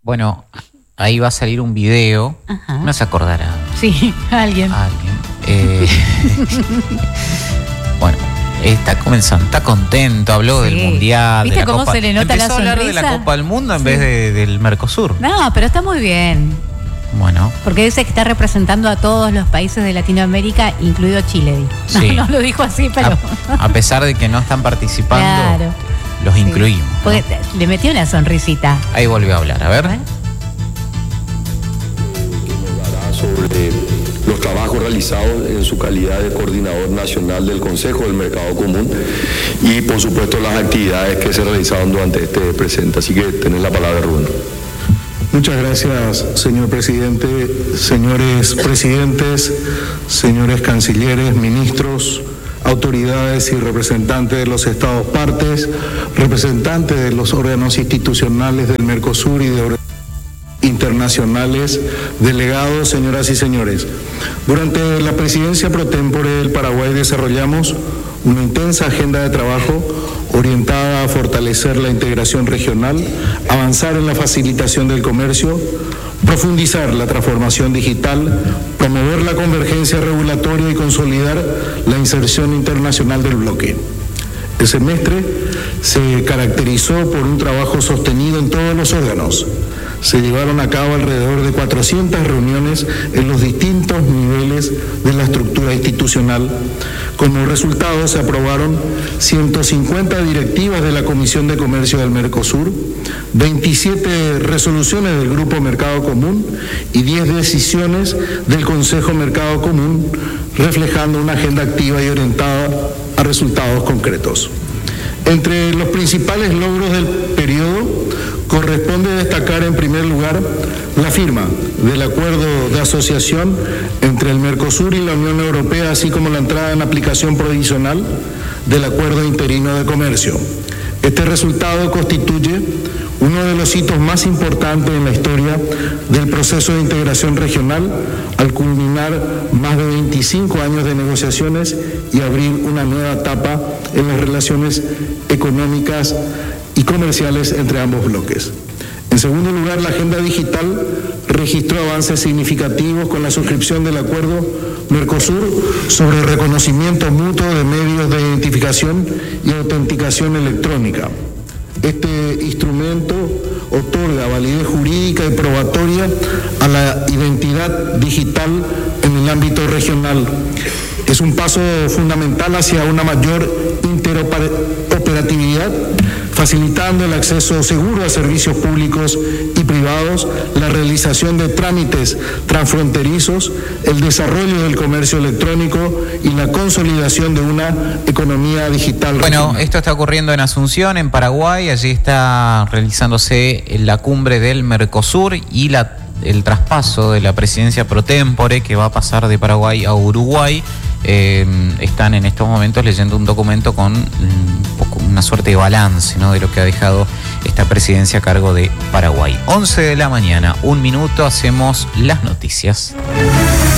Bueno, ahí va a salir un video. Ajá. No se acordará. Sí, alguien. Bueno, está comenzando, está contento, habló del Mundial. ¿Viste de la cómo Copa? se le nota la Empezó a hablar de sonrisa? la Copa del Mundo en vez del Mercosur. No, pero está muy bien. Bueno. Porque dice que está representando a todos los países de Latinoamérica, incluido Chile. Sí. No lo dijo así, pero... A pesar de que no están participando, Claro. los incluimos. Porque le metió una sonrisita. Ahí volvió a hablar, a ver. Sobre los trabajos realizados en su calidad de coordinador nacional del Consejo del Mercado Común y por supuesto las actividades que se realizaron durante este presente. Así que tenés la palabra, Rubén. Muchas gracias, señor presidente, señores presidentes, señores cancilleres, ministros, autoridades y representantes de los estados partes, representantes de los órganos institucionales del Mercosur y de órganos internacionales, delegados, señoras y señores. Durante la presidencia pro tempore del Paraguay desarrollamos una intensa agenda de trabajo orientada a fortalecer la integración regional, avanzar en la facilitación del comercio, profundizar la transformación digital, promover la convergencia regulatoria y consolidar la inserción internacional del bloque. El semestre se caracterizó por un trabajo sostenido en todos los órganos. Se llevaron a cabo alrededor de 400 reuniones en los distintos niveles de la estructura institucional. Como resultado, se aprobaron 150 directivas de la Comisión de Comercio del Mercosur, 27 resoluciones del Grupo Mercado Común y 10 decisiones del Consejo Mercado Común, reflejando una agenda activa y orientada a resultados concretos. Entre los principales logros del periodo, corresponde destacar en primer lugar la firma del acuerdo de asociación entre el Mercosur y la Unión Europea, así como la entrada en aplicación provisional del acuerdo interino de comercio. Este resultado constituye uno de los hitos más importantes en la historia del proceso de integración regional, al culminar más de 25 años de negociaciones y abrir una nueva etapa en las relaciones económicas y comerciales entre ambos bloques. En segundo lugar, la agenda digital registró avances significativos con la suscripción del acuerdo Mercosur sobre reconocimiento mutuo de medios de identificación y autenticación electrónica. Este instrumento otorga validez jurídica y probatoria a la identidad digital en el ámbito regional. Es un paso fundamental hacia una mayor interoperatividad, facilitando el acceso seguro a servicios públicos y privados, la realización de trámites transfronterizos, el desarrollo del comercio electrónico y la consolidación de una economía digital. Bueno, esto está ocurriendo en Asunción, en Paraguay. Allí está realizándose la cumbre del Mercosur y el traspaso de la presidencia pro tempore que va a pasar de Paraguay a Uruguay. Están en estos momentos leyendo un documento con una suerte de balance, ¿no?, de lo que ha dejado esta presidencia a cargo de Paraguay. 11 de la mañana, 1 minuto, hacemos las noticias.